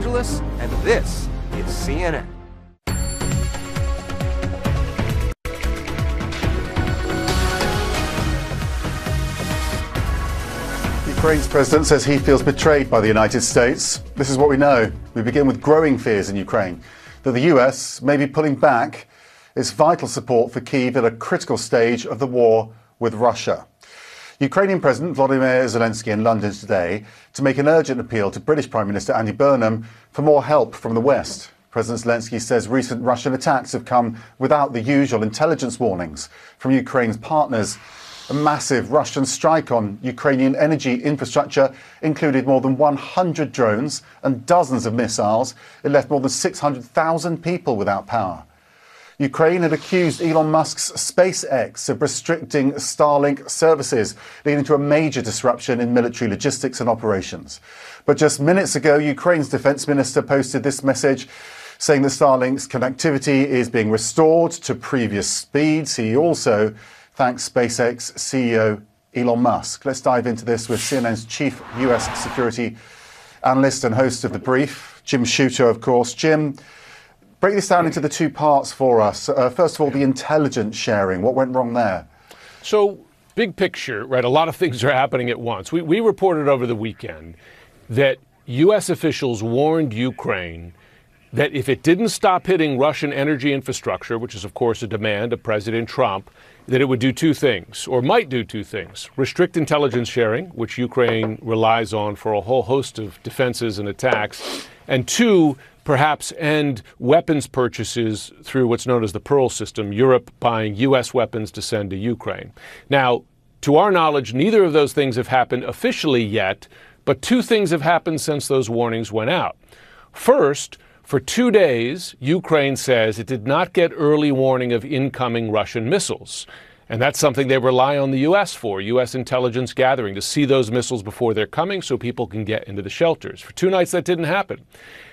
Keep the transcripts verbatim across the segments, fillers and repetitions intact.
Angeles, and this is C N N. Ukraine's president says he feels betrayed by the United States. This is what we know. We begin with growing fears in Ukraine that the U S may be pulling back its vital support for Kyiv at a critical stage of the war with Russia. Ukrainian President Volodymyr Zelensky in London today to make an urgent appeal to British Prime Minister Andy Burnham for more help from the West. President Zelensky says recent Russian attacks have come without the usual intelligence warnings from Ukraine's partners. A massive Russian strike on Ukrainian energy infrastructure included more than one hundred drones and dozens of missiles. It left more than six hundred thousand people without power. Ukraine had accused Elon Musk's SpaceX of restricting Starlink services, leading to a major disruption in military logistics and operations. But just minutes ago, Ukraine's defense minister posted this message saying that Starlink's connectivity is being restored to previous speeds. He also thanks SpaceX C E O Elon Musk. Let's dive into this with C N N's chief U S security analyst and host of The Brief, Jim Sciutto, of course. Jim, break this down into the two parts for us. Uh, first of all, the intelligence sharing. What went wrong there? So, big picture, right? A lot of things are happening at once. We, we reported over the weekend that U S officials warned Ukraine that if it didn't stop hitting Russian energy infrastructure, which is, of course, a demand of President Trump, that it would do two things, or might do two things. Restrict intelligence sharing, which Ukraine relies on for a whole host of defenses and attacks, and two, perhaps end weapons purchases through what's known as the Pearl system, Europe buying U S weapons to send to Ukraine. Now, to our knowledge, neither of those things have happened officially yet, but two things have happened since those warnings went out. First, for two days, Ukraine says it did not get early warning of incoming Russian missiles. And that's something they rely on the U S for, U S intelligence gathering, to see those missiles before they're coming so people can get into the shelters. For two nights, that didn't happen.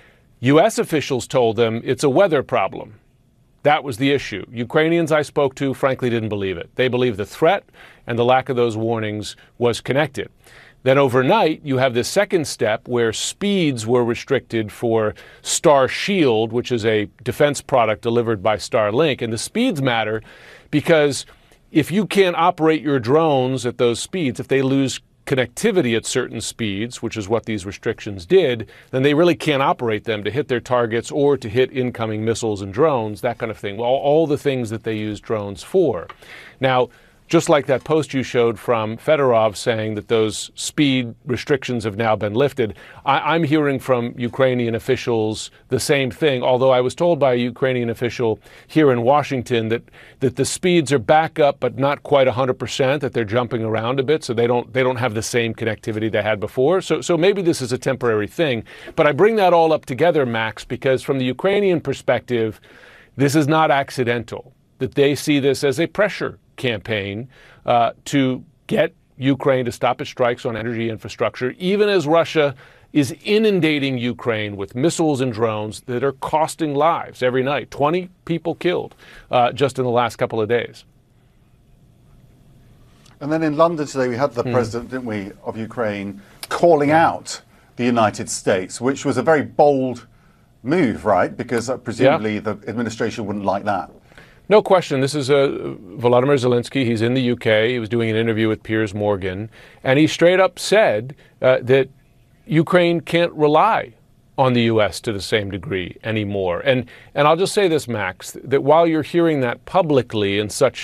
U S officials told them it's a weather problem. That was the issue. Ukrainians I spoke to, frankly, didn't believe it. They believed the threat and the lack of those warnings was connected. Then overnight, you have this second step where speeds were restricted for Star Shield, which is a defense product delivered by Starlink. And the speeds matter because if you can't operate your drones at those speeds, if they lose connectivity at certain speeds, which is what these restrictions did, then they really can't operate them to hit their targets or to hit incoming missiles and drones, that kind of thing. Well, all the things that they use drones for. Now, just like that post you showed from Fedorov saying that those speed restrictions have now been lifted, I- I'm hearing from Ukrainian officials the same thing, although I was told by a Ukrainian official here in Washington that, that the speeds are back up but not quite one hundred percent, that they're jumping around a bit, so they don't they don't have the same connectivity they had before. So, so maybe this is a temporary thing. But I bring that all up together, Max, because from the Ukrainian perspective, this is not accidental, that they see this as a pressure campaign uh, to get Ukraine to stop its strikes on energy infrastructure, even as Russia is inundating Ukraine with missiles and drones that are costing lives every night. twenty people killed uh, just in the last couple of days. And then in London today, we had the mm. president, didn't we, of Ukraine calling out the United States, which was a very bold move, right? Because uh, presumably yeah. the administration wouldn't like that. No question. This is uh, Volodymyr Zelensky. He's in the U K. He was doing an interview with Piers Morgan. And he straight up said uh, that Ukraine can't rely on the U S to the same degree anymore. And, and I'll just say this, Max, that while you're hearing that publicly in such